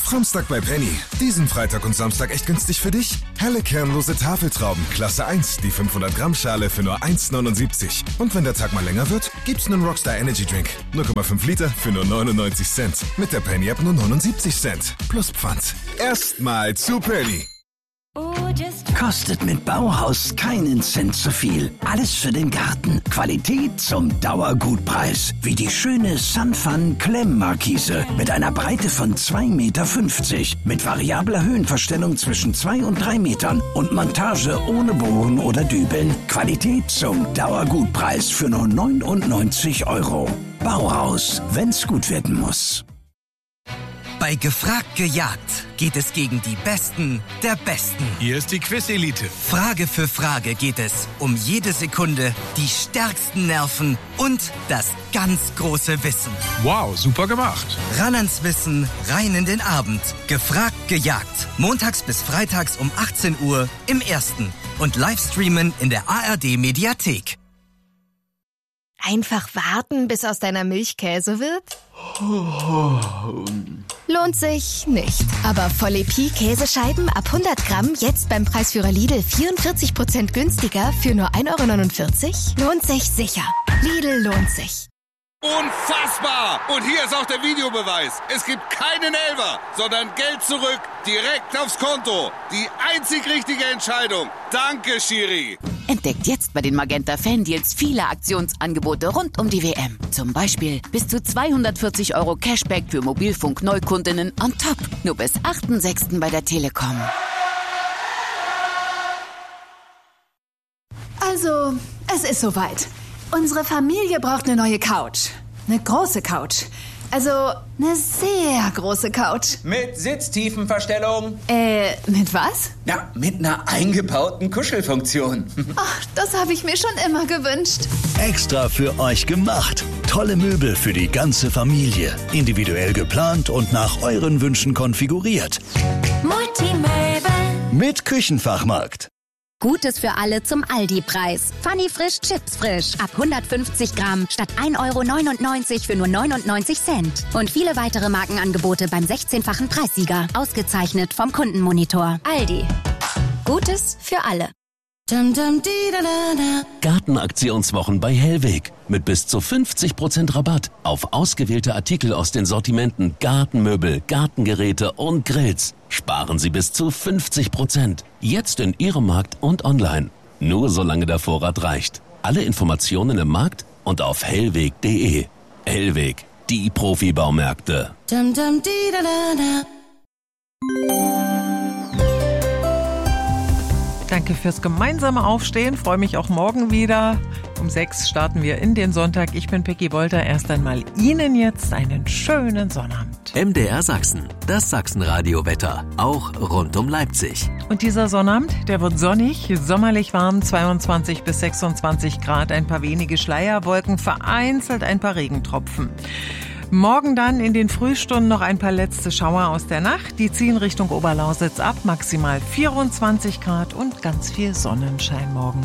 Samstag bei Penny. Diesen Freitag und Samstag echt günstig für dich? Helle kernlose Tafeltrauben, Klasse 1, die 500 Gramm Schale für nur 1,79. Und wenn der Tag mal länger wird, gibt's einen Rockstar Energy Drink. 0,5 Liter für nur 99 Cent. Mit der Penny App nur 79 Cent. Plus Pfand. Erstmal zu Penny. Kostet mit Bauhaus keinen Cent zu viel. Alles für den Garten. Qualität zum Dauergutpreis. Wie die schöne Sunfun Klemmmarkise mit einer Breite von 2,50 Meter. Mit variabler Höhenverstellung zwischen 2 und 3 Metern. Und Montage ohne Bohren oder Dübeln. Qualität zum Dauergutpreis für nur 99 €. Bauhaus, wenn's gut werden muss. Bei Gefragt gejagt geht es gegen die Besten der Besten. Hier ist die Quiz-Elite. Frage für Frage geht es um jede Sekunde, die stärksten Nerven und das ganz große Wissen. Wow, super gemacht. Ran ans Wissen, rein in den Abend. Gefragt gejagt. Montags bis freitags um 18 Uhr im Ersten. Und Livestreamen in der ARD-Mediathek. Einfach warten, bis aus deiner Milch Käse wird? Lohnt sich nicht. Aber Volle Pi Käsescheiben ab 100 Gramm jetzt beim Preisführer Lidl 44% günstiger für nur 1,49 €? Lohnt sich sicher. Lidl lohnt sich. Unfassbar! Und hier ist auch der Videobeweis. Es gibt keinen Elfer, sondern Geld zurück, direkt aufs Konto. Die einzig richtige Entscheidung. Danke, Schiri. Entdeckt jetzt bei den Magenta Fan-Deals viele Aktionsangebote rund um die WM. Zum Beispiel bis zu 240 € Cashback für Mobilfunk-Neukundinnen on top. Nur bis 8.6. bei der Telekom. Also, es ist soweit. Unsere Familie braucht eine neue Couch. Eine große Couch. Also, eine sehr große Couch. Mit Sitztiefenverstellung. Mit was? Ja, mit einer eingebauten Kuschelfunktion. Ach, das habe ich mir schon immer gewünscht. Extra für euch gemacht. Tolle Möbel für die ganze Familie. Individuell geplant und nach euren Wünschen konfiguriert. Multimöbel. Mit Küchenfachmarkt. Gutes für alle zum Aldi-Preis. Funny Frisch Chips Frisch. Ab 150 Gramm statt 1,99 € für nur 99 Cent. Und viele weitere Markenangebote beim 16-fachen Preissieger. Ausgezeichnet vom Kundenmonitor. Aldi. Gutes für alle. Gartenaktionswochen bei Hellweg. Mit bis zu 50% Rabatt auf ausgewählte Artikel aus den Sortimenten Gartenmöbel, Gartengeräte und Grills. Sparen Sie bis zu 50%. Jetzt in Ihrem Markt und online. Nur solange der Vorrat reicht. Alle Informationen im Markt und auf hellweg.de. Hellweg, die Profibaumärkte. Danke fürs gemeinsame Aufstehen. Freue mich auch morgen wieder. Um 6 starten wir in den Sonntag. Ich bin Peggy Wolter. Erst einmal Ihnen jetzt einen schönen Sonnabend. MDR Sachsen, das Sachsenradio-Wetter. Auch rund um Leipzig. Und dieser Sonnabend, der wird sonnig, sommerlich warm, 22 bis 26 Grad. Ein paar wenige Schleierwolken, vereinzelt ein paar Regentropfen. Morgen dann in den Frühstunden noch ein paar letzte Schauer aus der Nacht. Die ziehen Richtung Oberlausitz ab, maximal 24 Grad und ganz viel Sonnenschein morgen.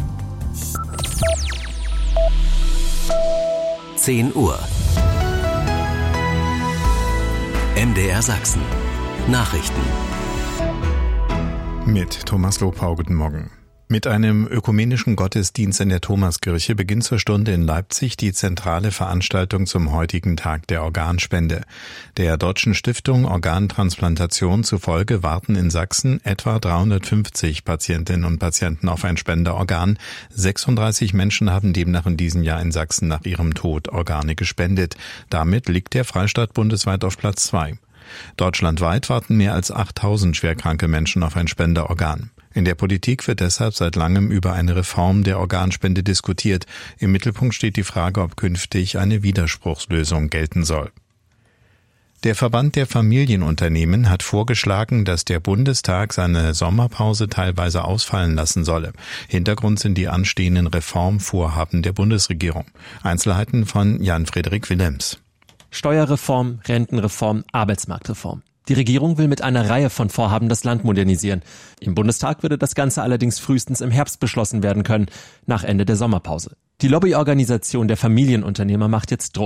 10 Uhr. MDR Sachsen. Nachrichten. Mit Thomas Lopau, guten Morgen. Mit einem ökumenischen Gottesdienst in der Thomaskirche beginnt zur Stunde in Leipzig die zentrale Veranstaltung zum heutigen Tag der Organspende. Der Deutschen Stiftung Organtransplantation zufolge warten in Sachsen etwa 350 Patientinnen und Patienten auf ein Spenderorgan. 36 Menschen haben demnach in diesem Jahr in Sachsen nach ihrem Tod Organe gespendet. Damit liegt der Freistaat bundesweit auf Platz 2. Deutschlandweit warten mehr als 8000 schwerkranke Menschen auf ein Spenderorgan. In der Politik wird deshalb seit langem über eine Reform der Organspende diskutiert. Im Mittelpunkt steht die Frage, ob künftig eine Widerspruchslösung gelten soll. Der Verband der Familienunternehmen hat vorgeschlagen, dass der Bundestag seine Sommerpause teilweise ausfallen lassen solle. Hintergrund sind die anstehenden Reformvorhaben der Bundesregierung. Einzelheiten von Jan-Frederik Willems. Steuerreform, Rentenreform, Arbeitsmarktreform. Die Regierung will mit einer Reihe von Vorhaben das Land modernisieren. Im Bundestag würde das Ganze allerdings frühestens im Herbst beschlossen werden können, nach Ende der Sommerpause. Die Lobbyorganisation der Familienunternehmer macht jetzt Druck.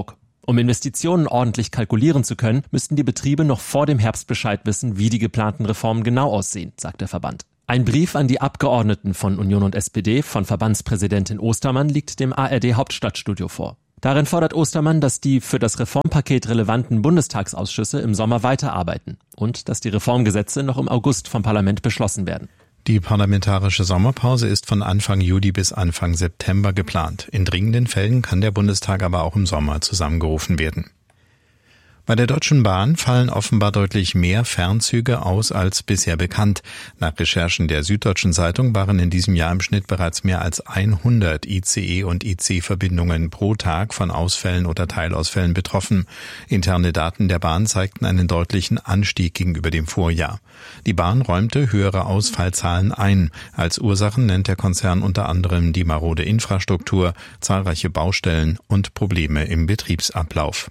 Um Investitionen ordentlich kalkulieren zu können, müssten die Betriebe noch vor dem Herbst Bescheid wissen, wie die geplanten Reformen genau aussehen, sagt der Verband. Ein Brief an die Abgeordneten von Union und SPD von Verbandspräsidentin Ostermann liegt dem ARD-Hauptstadtstudio vor. Darin fordert Ostermann, dass die für das Reformpaket relevanten Bundestagsausschüsse im Sommer weiterarbeiten und dass die Reformgesetze noch im August vom Parlament beschlossen werden. Die parlamentarische Sommerpause ist von Anfang Juli bis Anfang September geplant. In dringenden Fällen kann der Bundestag aber auch im Sommer zusammengerufen werden. Bei der Deutschen Bahn fallen offenbar deutlich mehr Fernzüge aus als bisher bekannt. Nach Recherchen der Süddeutschen Zeitung waren in diesem Jahr im Schnitt bereits mehr als 100 ICE- und IC-Verbindungen pro Tag von Ausfällen oder Teilausfällen betroffen. Interne Daten der Bahn zeigten einen deutlichen Anstieg gegenüber dem Vorjahr. Die Bahn räumte höhere Ausfallzahlen ein. Als Ursachen nennt der Konzern unter anderem die marode Infrastruktur, zahlreiche Baustellen und Probleme im Betriebsablauf.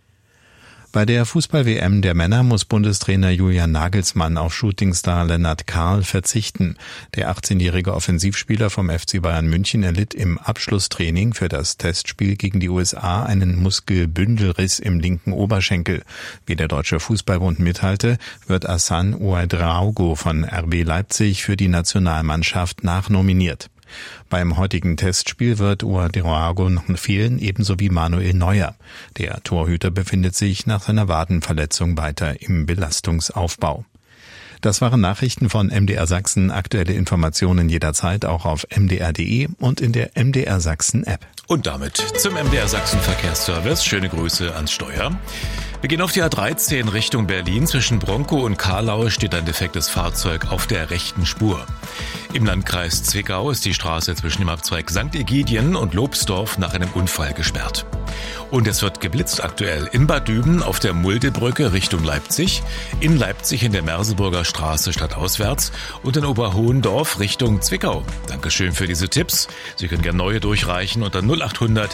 Bei der Fußball-WM der Männer muss Bundestrainer Julian Nagelsmann auf Shootingstar Lennart Kahl verzichten. Der 18-jährige Offensivspieler vom FC Bayern München erlitt im Abschlusstraining für das Testspiel gegen die USA einen Muskelbündelriss im linken Oberschenkel. Wie der Deutsche Fußballbund mitteilte, wird Hassan Ouedraogo von RB Leipzig für die Nationalmannschaft nachnominiert. Beim heutigen Testspiel wird Ouedraogo noch fehlen, ebenso wie Manuel Neuer. Der Torhüter befindet sich nach seiner Wadenverletzung weiter im Belastungsaufbau. Das waren Nachrichten von MDR Sachsen. Aktuelle Informationen jederzeit auch auf mdr.de und in der MDR Sachsen App. Und damit zum MDR Sachsen Verkehrsservice. Schöne Grüße ans Steuer. Wir gehen auf die A13 Richtung Berlin. Zwischen Bronkow und Karlau steht ein defektes Fahrzeug auf der rechten Spur. Im Landkreis Zwickau ist die Straße zwischen dem Abzweig St. Egidien und Lobsdorf nach einem Unfall gesperrt. Und es wird geblitzt aktuell in Bad Düben auf der Muldebrücke Richtung Leipzig, in Leipzig in der Merseburger Straße stadtauswärts und in Oberhohendorf Richtung Zwickau. Dankeschön für diese Tipps. Sie können gerne neue durchreichen unter 0800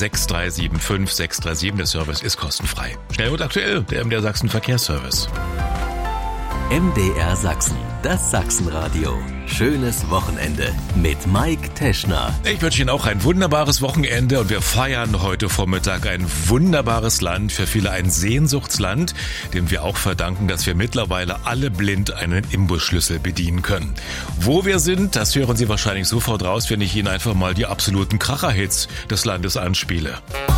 6375 637. Der Service ist kostenfrei. Schnell und aktuell, der MDR Sachsen Verkehrsservice. MDR Sachsen, das Sachsenradio. Schönes Wochenende mit Mike Teschner. Ich wünsche Ihnen auch ein wunderbares Wochenende und wir feiern heute Vormittag ein wunderbares Land, für viele ein Sehnsuchtsland, dem wir auch verdanken, dass wir mittlerweile alle blind einen Imbusschlüssel bedienen können. Wo wir sind, das hören Sie wahrscheinlich sofort raus, wenn ich Ihnen einfach mal die absoluten Kracher-Hits des Landes anspiele.